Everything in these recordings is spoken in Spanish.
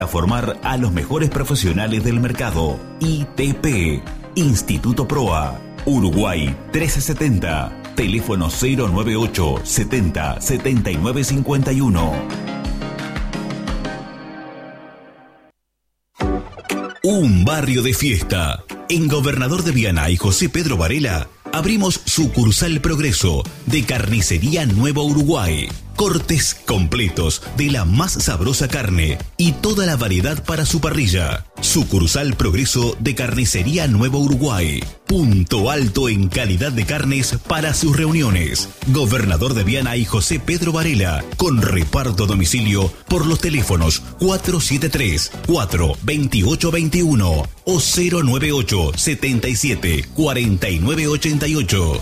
A formar a los mejores profesionales del mercado. ITP, Instituto Proa, Uruguay 1370, teléfono 098 70 79 51. Un barrio de fiesta. En Gobernador de Viana y José Pedro Varela abrimos sucursal Progreso de Carnicería Nuevo Uruguay. Cortes completos de la más sabrosa carne y toda la variedad para su parrilla. Sucursal Progreso de Carnicería Nuevo Uruguay. Punto alto en calidad de carnes para sus reuniones. Gobernador de Viana y José Pedro Varela. Con reparto a domicilio por los teléfonos 473-42821 o 098-77-4988.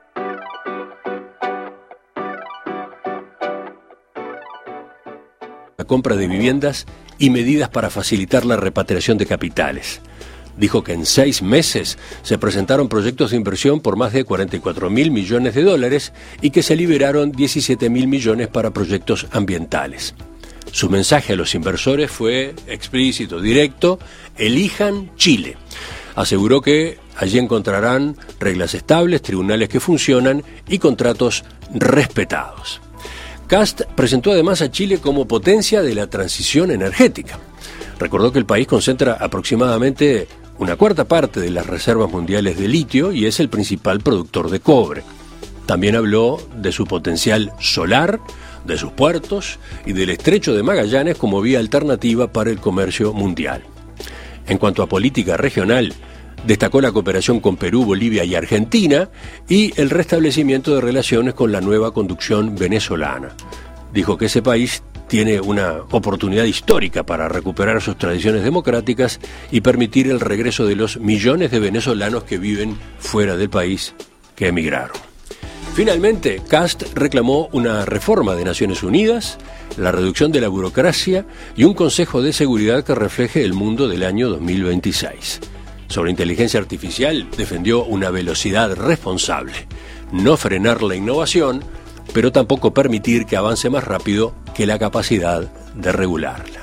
La compra de viviendas y medidas para facilitar la repatriación de capitales. Dijo que en 6 meses se presentaron proyectos de inversión por más de 44.000 millones de dólares y que se liberaron 17.000 millones para proyectos ambientales. Su mensaje a los inversores fue explícito, directo: elijan Chile. Aseguró que allí encontrarán reglas estables, tribunales que funcionan y contratos respetados. Kast presentó además a Chile como potencia de la transición energética. Recordó que el país concentra aproximadamente 1/4 de las reservas mundiales de litio y es el principal productor de cobre. También habló de su potencial solar, de sus puertos y del estrecho de Magallanes como vía alternativa para el comercio mundial. En cuanto a política regional, destacó la cooperación con Perú, Bolivia y Argentina y el restablecimiento de relaciones con la nueva conducción venezolana. Dijo que ese país tiene una oportunidad histórica para recuperar sus tradiciones democráticas y permitir el regreso de los millones de venezolanos que viven fuera del país, que emigraron. Finalmente, Kast reclamó una reforma de Naciones Unidas, la reducción de la burocracia y un Consejo de Seguridad que refleje el mundo del año 2026. Sobre inteligencia artificial, defendió una velocidad responsable, no frenar la innovación, pero tampoco permitir que avance más rápido que la capacidad de regularla.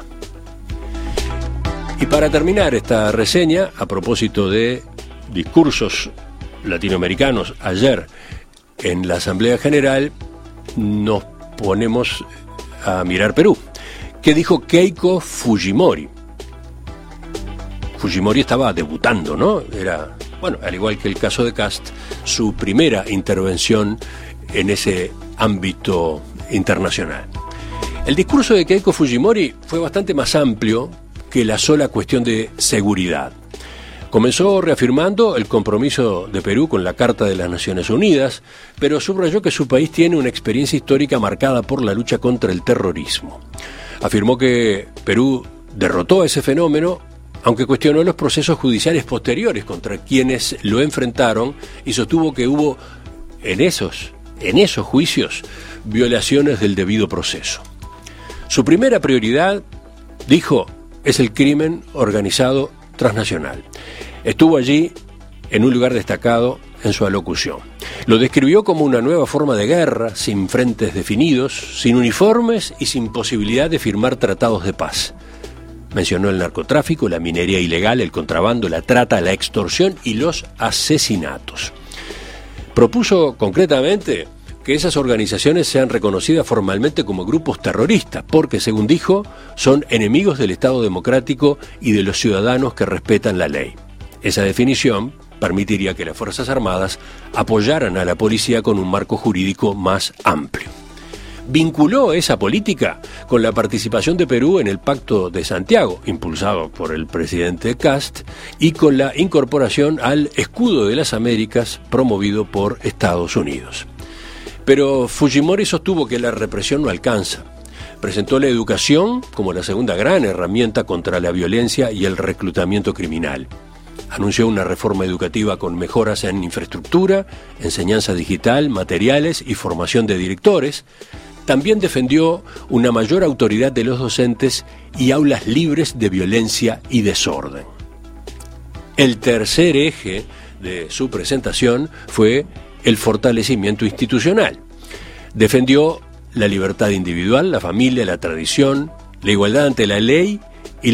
Y para terminar esta reseña, a propósito de discursos latinoamericanos ayer en la Asamblea General, nos ponemos a mirar Perú. ¿Qué dijo Keiko Fujimori? Fujimori estaba debutando, ¿no? Era, bueno, al igual que el caso de Kast, su primera intervención en ese ámbito internacional. El discurso de Keiko Fujimori fue bastante más amplio que la sola cuestión de seguridad. Comenzó reafirmando el compromiso de Perú con la Carta de las Naciones Unidas, pero subrayó que su país tiene una experiencia histórica marcada por la lucha contra el terrorismo. Afirmó que Perú derrotó a ese fenómeno, aunque cuestionó los procesos judiciales posteriores contra quienes lo enfrentaron y sostuvo que hubo en esos juicios violaciones del debido proceso. Su primera prioridad, dijo, es el crimen organizado transnacional. Estuvo allí en un lugar destacado en su alocución. Lo describió como una nueva forma de guerra, sin frentes definidos, sin uniformes y sin posibilidad de firmar tratados de paz. Mencionó el narcotráfico, la minería ilegal, el contrabando, la trata, la extorsión y los asesinatos. Propuso concretamente que esas organizaciones sean reconocidas formalmente como grupos terroristas, porque, según dijo, son enemigos del Estado democrático y de los ciudadanos que respetan la ley. Esa definición permitiría que las Fuerzas Armadas apoyaran a la policía con un marco jurídico más amplio. Vinculó esa política con la participación de Perú en el Pacto de Santiago, impulsado por el presidente Kast, y con la incorporación al Escudo de las Américas, promovido por Estados Unidos. Pero Fujimori sostuvo que la represión no alcanza. Presentó la educación como la segunda gran herramienta contra la violencia y el reclutamiento criminal. Anunció una reforma educativa con mejoras en infraestructura, enseñanza digital, materiales y formación de directores. También defendió una mayor autoridad de los docentes y aulas libres de violencia y desorden. El tercer eje de su presentación fue el fortalecimiento institucional. Defendió la libertad individual, la familia, la tradición, la igualdad ante la ley